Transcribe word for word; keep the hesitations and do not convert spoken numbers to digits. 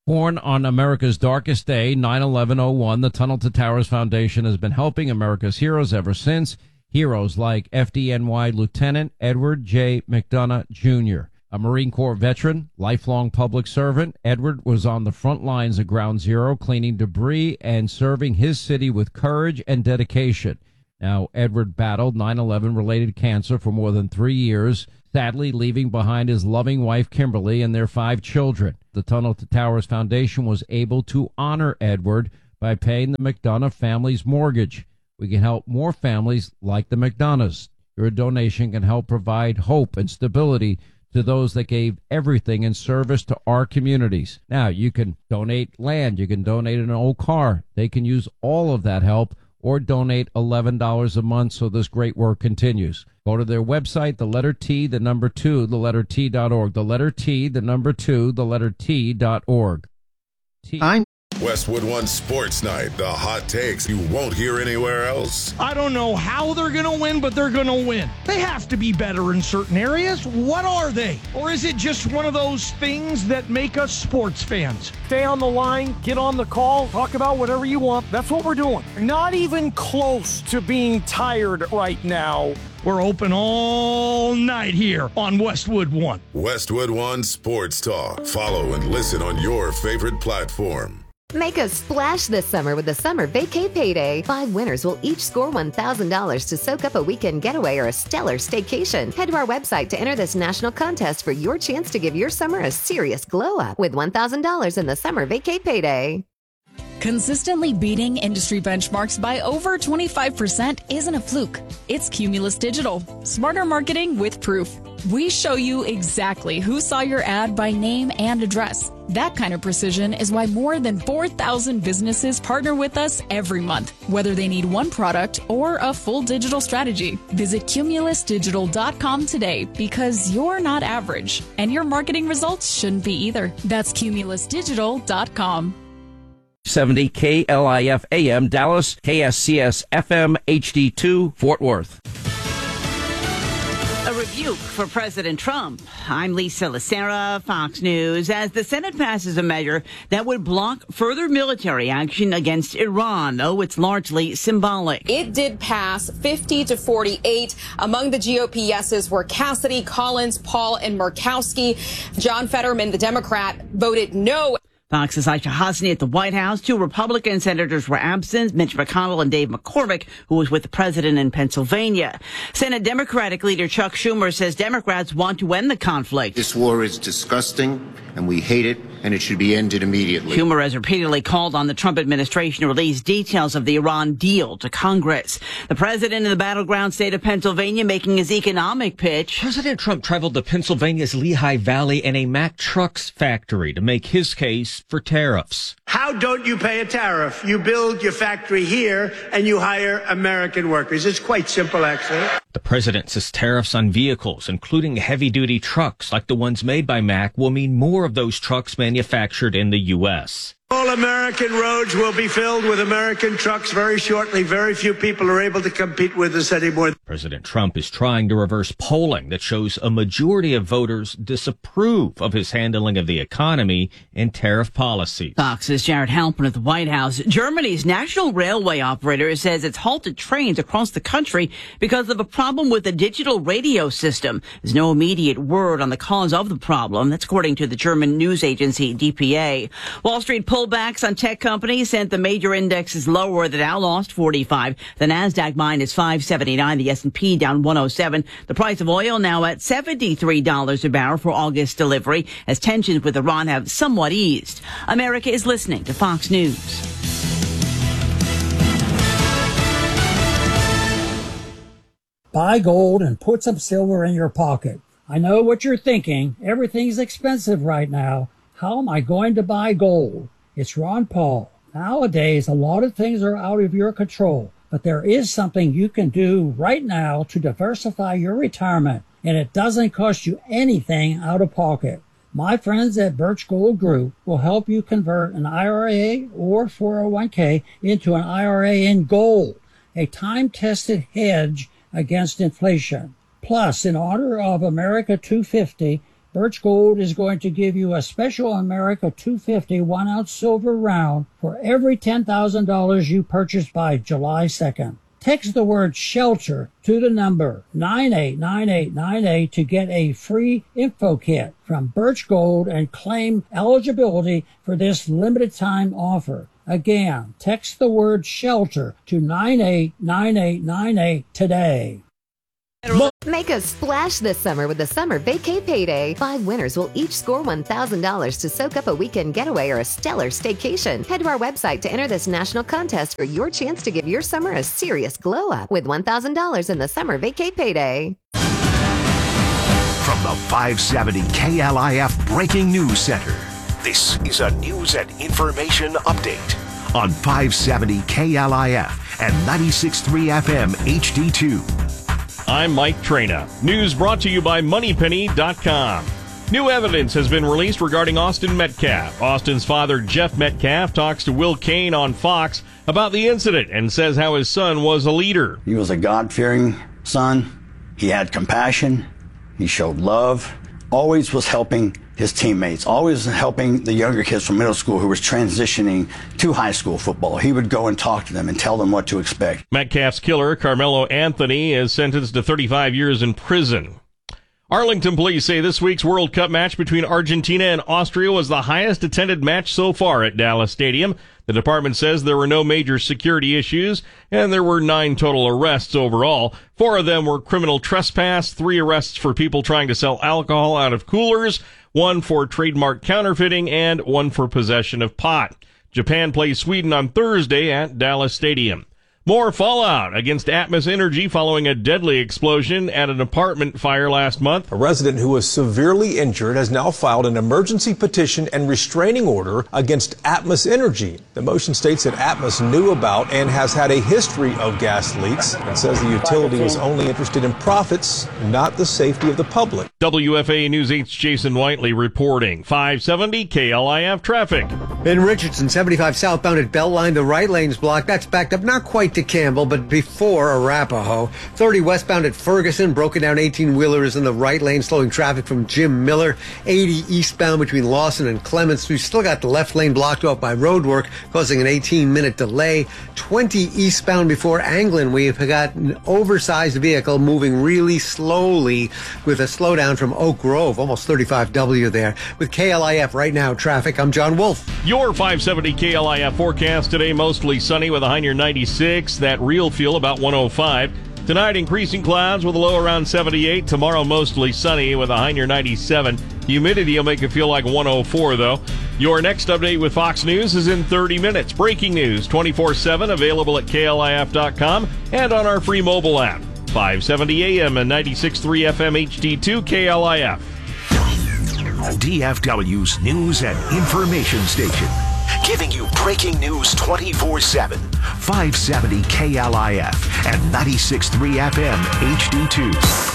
Born on America's darkest day, nine eleven oh one, the Tunnel to Towers Foundation has been helping America's heroes ever since. Heroes like F D N Y Lieutenant Edward J. McDonough, Junior A Marine Corps veteran, lifelong public servant, Edward was on the front lines of Ground Zero, cleaning debris and serving his city with courage and dedication. Now, Edward battled nine eleven-related cancer for more than three years, sadly leaving behind his loving wife, Kimberly, and their five children. The Tunnel to Towers Foundation was able to honor Edward by paying the McDonough family's mortgage. We can help more families like the McDonoughs. Your donation can help provide hope and stability to those that gave everything in service to our communities. Now, you can donate land. You can donate an old car. They can use all of that help, or donate eleven dollars a month so this great work continues. Go to their website, the letter T, the number two, the letter T dot org. The letter T, the number two, the letter T dot org. T- I'm Westwood One Sports Night, the hot takes you won't hear anywhere else. I don't know how they're going to win, but they're going to win. They have to be better in certain areas. What are they? Or is it just one of those things that make us sports fans? Stay on the line, get on the call, talk about whatever you want. That's what we're doing. Not even close to being tired right now. We're open all night here on Westwood One. Westwood One Sports Talk. Follow and listen on your favorite platform. Make a splash this summer with the Summer Vacay Payday. Five winners will each score one thousand dollars to soak up a weekend getaway or a stellar staycation. Head to our website to enter this national contest for your chance to give your summer a serious glow up with one thousand dollars in the Summer Vacay Payday. Consistently beating industry benchmarks by over twenty-five percent isn't a fluke. It's Cumulus Digital. Smarter marketing with proof. We show you exactly who saw your ad by name and address. That kind of precision is why more than four thousand businesses partner with us every month, whether they need one product or a full digital strategy. Visit cumulus digital dot com today, because you're not average, and your marketing results shouldn't be either. That's cumulus digital dot com. seventy K L I F A M Dallas, K S C S F M H D two Fort Worth. A rebuke for President Trump. I'm Lisa Lacera, Fox News. As the Senate passes a measure that would block further military action against Iran, though it's largely symbolic. It did pass fifty to forty-eight. Among the G O P yeses were Cassidy, Collins, Paul, and Murkowski. John Fetterman, the Democrat, voted no. Fox's Aisha Hasni at the White House. Two Republican senators were absent, Mitch McConnell and Dave McCormick, who was with the president in Pennsylvania. Senate Democratic leader Chuck Schumer says Democrats want to end the conflict. This war is disgusting, and we hate it, and it should be ended immediately. Schumer has repeatedly called on the Trump administration to release details of the Iran deal to Congress. The president in the battleground state of Pennsylvania making his economic pitch. President Trump traveled to Pennsylvania's Lehigh Valley and a Mack Trucks factory to make his case for tariffs. How don't you pay a tariff? You build your factory here and you hire American workers. It's quite simple, actually. The president says tariffs on vehicles, including heavy-duty trucks like the ones made by Mack, will mean more of those trucks manufactured in the U S. All American roads will be filled with American trucks very shortly. Very few people are able to compete with us anymore. President Trump is trying to reverse polling that shows a majority of voters disapprove of his handling of the economy and tariff policies. Fox's Jared Halpern at the White House. Germany's national railway operator says it's halted trains across the country because of a problem with the digital radio system. There's no immediate word on the cause of the problem. That's according to the German news agency D P A. Wall Street pullbacks on tech companies sent the major indexes lower. The Dow lost forty-five. The Nasdaq minus five seventy-nine. The S and P down one oh seven. The price of oil now at seventy-three dollars a barrel for August delivery, as tensions with Iran have somewhat eased. America is listening to Fox News. Buy gold and put some silver in your pocket. I know what you're thinking. Everything's expensive right now. How am I going to buy gold? It's Ron Paul. Nowadays, a lot of things are out of your control, but there is something you can do right now to diversify your retirement, and it doesn't cost you anything out of pocket. My friends at Birch Gold Group will help you convert an I R A or four oh one k into an I R A in gold, a time-tested hedge against inflation. Plus, in honor of America two fifty, Birch Gold is going to give you a special America two fifty one-ounce silver round for every ten thousand dollars you purchase by July second. Text the word SHELTER to the number nine eight nine eight nine eight to get a free info kit from Birch Gold and claim eligibility for this limited time offer. Again, text the word SHELTER to nine eight nine eight nine eight today. Make a splash this summer with the Summer Vacay Payday. Five winners will each score one thousand dollars to soak up a weekend getaway or a stellar staycation. Head to our website to enter this national contest for your chance to give your summer a serious glow up with one thousand dollars in the Summer Vacay Payday. From the five seventy K L I F Breaking News Center, this is a news and information update on five seventy K L I F and ninety-six point three F M H D two. I'm Mike Traina. News brought to you by Money Penny dot com. New evidence has been released regarding Austin Metcalf. Austin's father, Jeff Metcalf, talks to Will Cain on Fox about the incident and says how his son was a leader. He was a God-fearing son. He had compassion. He showed love. Always was helping his teammates, always helping the younger kids from middle school who was transitioning to high school football. He would go and talk to them and tell them what to expect. Metcalf's killer, Carmelo Anthony, is sentenced to thirty-five years in prison. Arlington police say this week's World Cup match between Argentina and Austria was the highest attended match so far at Dallas Stadium. The department says there were no major security issues, and there were nine total arrests overall. Four of them were criminal trespass, three arrests for people trying to sell alcohol out of coolers, one for trademark counterfeiting, and one for possession of pot. Japan plays Sweden on Thursday at Dallas Stadium. More fallout against Atmos Energy following a deadly explosion at an apartment fire last month. A resident who was severely injured has now filed an emergency petition and restraining order against Atmos Energy. The motion states that Atmos knew about and has had a history of gas leaks and says the utility was only interested in profits, not the safety of the public. W F A News eight's Jason Whiteley reporting. five seventy K L I F traffic. In Richardson, seventy-five southbound at Beltline, the right lane's blocked. That's backed up, not quite to Campbell, but before Arapahoe. thirty westbound at Ferguson, broken down eighteen-wheelers in the right lane, slowing traffic from Jim Miller. eighty eastbound between Lawson and Clements. We've still got the left lane blocked off by roadwork, causing an eighteen-minute delay. twenty eastbound before Anglin, we've got an oversized vehicle moving really slowly with a slowdown from Oak Grove, almost thirty-five W there. With K L I F right now traffic, I'm John Wolf. Your five seventy K L I F forecast today, mostly sunny with a high near ninety-six. That real feel about one oh five. Tonight, increasing clouds with a low around seventy-eight. Tomorrow, mostly sunny with a high near ninety-seven. Humidity will make it feel like one oh four, though. Your next update with Fox News is in thirty minutes. Breaking news twenty-four seven, available at K L I F dot com and on our free mobile app. five seventy A M and ninety-six point three F M H D two K L I F. D F W's news and information station, giving you breaking news twenty-four seven. five seventy K L I F and ninety-six point three F M H D two.